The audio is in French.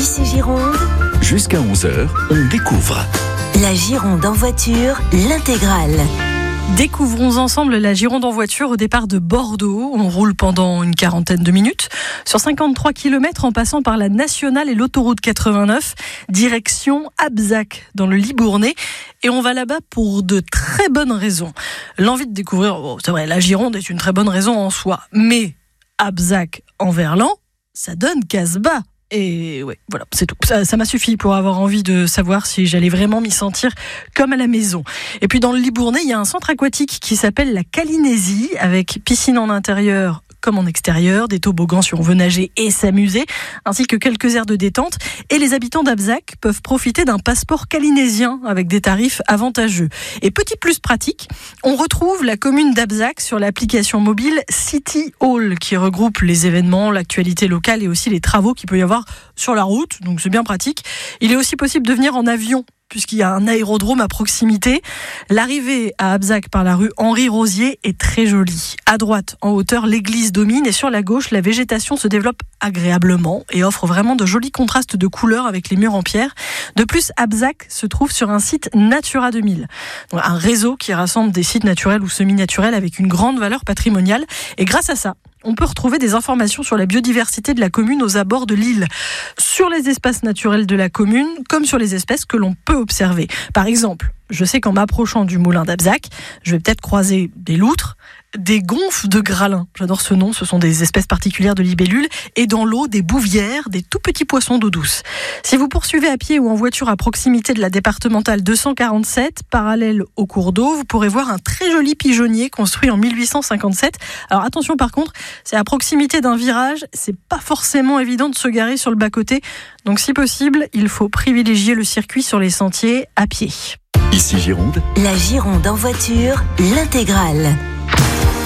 Ici Gironde. Jusqu'à 11h, on découvre. La Gironde en voiture, l'intégrale. Découvrons ensemble la Gironde en voiture au départ de Bordeaux. On roule pendant une quarantaine de minutes sur 53 km en passant par la nationale et l'autoroute 89, direction Abzac dans le Libournais. Et on va là-bas pour de très bonnes raisons. L'envie de découvrir, c'est vrai, la Gironde est une très bonne raison en soi. Mais Abzac en Verlan, ça donne Casbah. Et ouais, voilà, c'est tout. Ça m'a suffi pour avoir envie de savoir si j'allais vraiment m'y sentir comme à la maison. Et puis dans le Libournais, il y a un centre aquatique qui s'appelle la Calinésie, avec piscine en intérieur comme en extérieur, des toboggans si on veut nager et s'amuser, ainsi que quelques aires de détente. Et les habitants d'Abzac peuvent profiter d'un passeport calinésien avec des tarifs avantageux. Et petit plus pratique, on retrouve la commune d'Abzac sur l'application mobile City Hall, qui regroupe les événements, l'actualité locale et aussi les travaux qu'il peut y avoir sur la route. Donc c'est bien pratique. Il est aussi possible de venir en avion, puisqu'il y a un aérodrome à proximité. L'arrivée à Abzac par la rue Henri Rosier est très jolie. À droite, en hauteur, l'église domine et sur la gauche, la végétation se développe agréablement et offre vraiment de jolis contrastes de couleurs avec les murs en pierre. De plus, Abzac se trouve sur un site Natura 2000, un réseau qui rassemble des sites naturels ou semi-naturels avec une grande valeur patrimoniale. Et grâce à ça, on peut retrouver des informations sur la biodiversité de la commune aux abords de l'île, sur les espaces naturels de la commune, comme sur les espèces que l'on peut observer. Par exemple, je sais qu'en m'approchant du moulin d'Abzac, je vais peut-être croiser des loutres, des gonfles de gralins. J'adore ce nom, ce sont des espèces particulières de libellules. Et dans l'eau, des bouvières, des tout petits poissons d'eau douce. Si vous poursuivez à pied ou en voiture à proximité de la départementale 247, parallèle au cours d'eau, vous pourrez voir un très joli pigeonnier construit en 1857. Alors attention par contre, c'est à proximité d'un virage, c'est pas forcément évident de se garer sur le bas-côté. Donc si possible, il faut privilégier le circuit sur les sentiers à pied. Ici Gironde. La Gironde en voiture, l'intégrale.